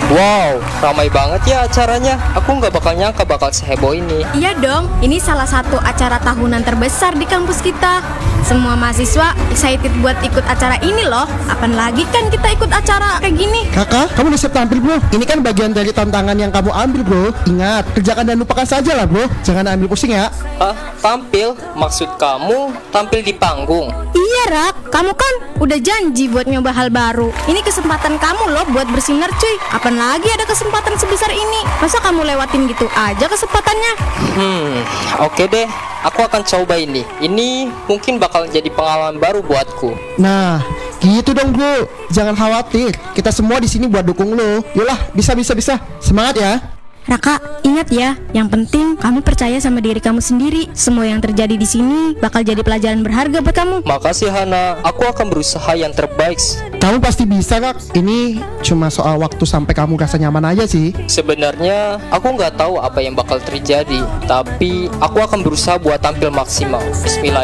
Wow, ramai banget ya acaranya. Aku nggak bakal nyangka bakal seheboh ini. Iya dong, ini salah satu acara tahunan terbesar di kampus kita. Semua mahasiswa excited buat ikut acara ini loh. Apaan lagi kan kita ikut acara kayak gini. Kakak, kamu udah siap tampil bro? Ini kan bagian dari tantangan yang kamu ambil bro. Ingat, kerjakan dan lupakan saja lah bro. Jangan ambil pusing ya. Hah? Tampil? Maksud kamu tampil di panggung? Iya Rak, kamu kan udah janji buat nyoba hal baru. Ini kesempatan kamu loh buat bersinar cuy. Apaan lagi ada kesempatan sebesar ini? Masa kamu lewatin gitu aja kesempatannya? Oke deh. Aku akan coba ini. Ini mungkin bakal jadi pengalaman baru buatku. Nah, gitu dong bro. Jangan khawatir. Kita semua di sini buat dukung lo. Yolah, bisa. Semangat ya. Raka, ingat ya, yang penting kamu percaya sama diri kamu sendiri. Semua yang terjadi di sini bakal jadi pelajaran berharga buat kamu. Makasih Hana. Aku akan berusaha yang terbaik. Kamu pasti bisa kak. Ini cuma soal waktu sampai kamu rasa nyaman aja sih. Sebenarnya aku nggak tahu apa yang bakal terjadi, tapi aku akan berusaha buat tampil maksimal. Bismillah.